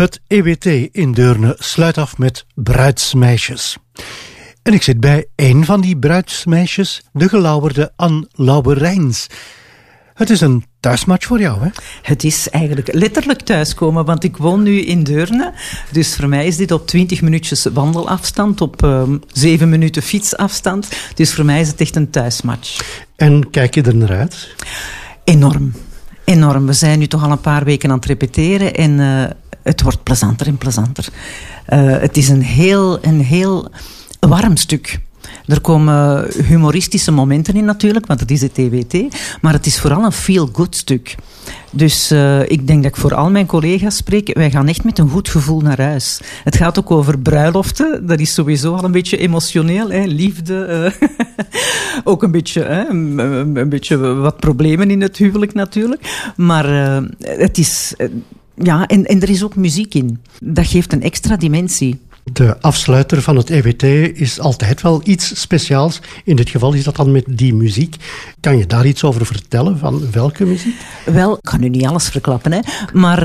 Het EWT in Deurne sluit af met Bruidsmeisjes. En ik zit bij één van die bruidsmeisjes, de gelauwerde Anne Lauwerijns. Het is een thuismatch voor jou, hè? Het is eigenlijk letterlijk thuiskomen, want ik woon nu in Deurne. Dus voor mij is dit op 20 minuutjes wandelafstand, op 7 minuten fietsafstand. Dus voor mij is het echt een thuismatch. En kijk je er naar uit? Enorm. Enorm. We zijn nu toch al een paar weken aan het repeteren en het wordt plezanter en plezanter. Het is een heel warm stuk. Er komen humoristische momenten in natuurlijk, want het is het EWT. Maar het is vooral een feel-good stuk. Dus ik denk dat ik voor al mijn collega's spreek. Wij gaan echt met een goed gevoel naar huis. Het gaat ook over bruiloften. Dat is sowieso al een beetje emotioneel. Hè? Liefde. Ook een beetje wat problemen in het huwelijk natuurlijk. Maar het is... ja, en er is ook muziek in. Dat geeft een extra dimensie. De afsluiter van het EWT is altijd wel iets speciaals. In dit geval is dat dan met die muziek. Kan je daar iets over vertellen? Van welke muziek? Wel, ik ga nu niet alles verklappen, hè. Maar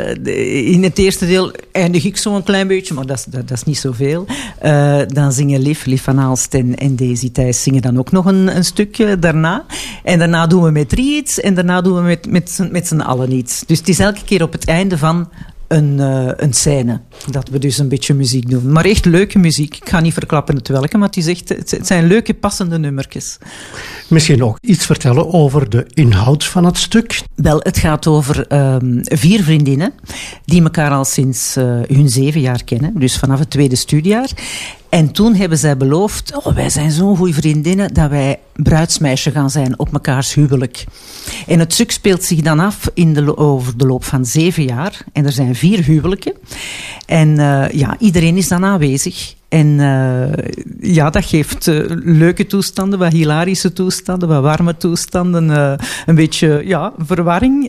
in het eerste deel eindig ik zo een klein beetje, maar dat is niet zoveel. Dan zingen Liv van Aalst en Daisy Thijs zingen dan ook nog een stukje daarna. En daarna doen we met 3 iets en daarna doen we met z'n allen iets. Dus het is elke keer op het einde van een scène, dat we dus een beetje muziek doen. Maar echt leuke muziek. Ik ga niet verklappen het welke, maar het zijn leuke, passende nummertjes. Misschien ook iets vertellen over de inhoud van het stuk? Wel, het gaat over 4 vriendinnen die elkaar al sinds hun 7 jaar kennen. Dus vanaf het 2e studiejaar. En toen hebben zij beloofd, wij zijn zo'n goede vriendinnen, dat wij bruidsmeisje gaan zijn op mekaars huwelijk. En het stuk speelt zich dan af over de loop van 7 jaar. En er zijn 4 huwelijken. En iedereen is dan aanwezig. En dat geeft leuke toestanden, wat hilarische toestanden, wat warme toestanden, een beetje verwarring.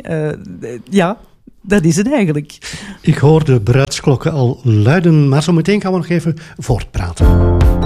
Dat is het eigenlijk. Ik hoor de bruidsklokken al luiden, maar zo meteen gaan we nog even voortpraten.